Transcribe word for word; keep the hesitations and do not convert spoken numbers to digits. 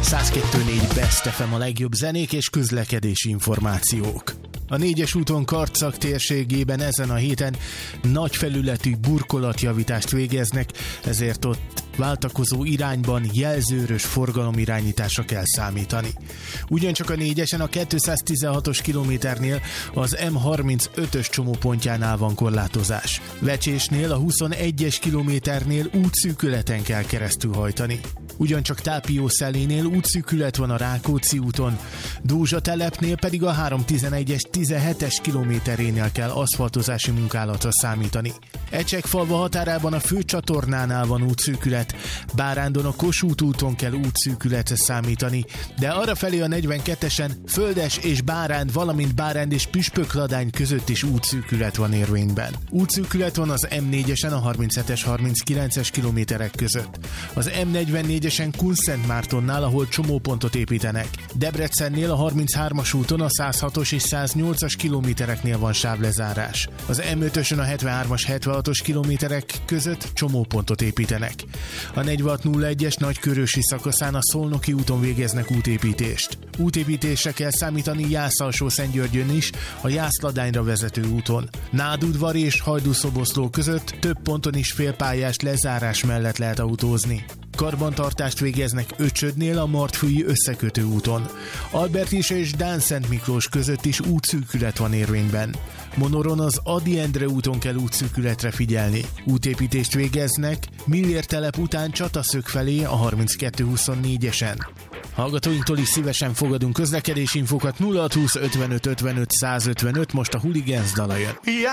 száz kettő pont négy Best ef em, a legjobb zenék és közlekedési információk. A négyes úton Karcag térségében ezen a héten nagy felületű burkolatjavítást végeznek, ezért ott váltakozó irányban jelzőrös forgalomirányításra kell számítani. Ugyancsak a négyesen a kétszáztizenhatos kilométernél az em harmincötös csomópontjánál van korlátozás. Vecsésnél a huszonegyes kilométernél útszűkületen kell keresztül hajtani. Ugyancsak Tápiószelénél útszűkület van a Rákóczi úton, Dózsa telepnél pedig a háromszáztizenegyes tizenhetes kilométerénél kell aszfaltozási munkálatra számítani. Ecsekfalva határában a főcsatornánál van útszűkület, Bárándon a Kossuth úton kell útszűkületre számítani, de arrafelé a negyvenkettesen Földes és Báránd, valamint Báránd és Püspökladány között is útszűkület van érvényben. Útszűkület van az em négyesen a harminchetes harminckilences kilométerek között, az em negyvennégyesen Kunszentmártonnál, ahol csomópontot építenek. Debrecennél a harminchármas úton a százhatos és száznyolcas kilométereknél van sávlezárás. Az em ötösön a hetvenhármas hetvenhatos kilométerek között csomópontot építenek. A negyvenhat nulla egyes nagykörösi szakaszán a Szolnoki úton végeznek útépítést. Útépítésre kell számítani Jász-Alsó-Szentgyörgyön is, a Jászladányra vezető úton. Nádudvar és Hajdúszoboszló között több ponton is félpályás lezárás mellett lehet autózni. Karbantartást végeznek Öcsödnél a Martfői összekötő úton. Albertisa és Dánszent Miklós között is útszűkület van érvényben. Monoron az Ady Endre úton kell útszűkületre figyelni. Útépítést végeznek Millér telep után Csataszög felé a harminckettő huszonnégyesen. Hallgatóinktól is szívesen fogadunk közlekedési infókat. Nulla hat húsz ötvenöt ötvenöt százötvenöt, most a Hooligans dala jön.